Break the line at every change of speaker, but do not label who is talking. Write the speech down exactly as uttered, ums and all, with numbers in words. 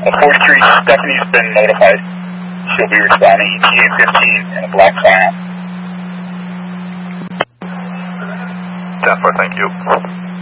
forty-three, Stephanie's been notified. She'll be responding E T A fifteen in a black Scion.
ten four, thank you.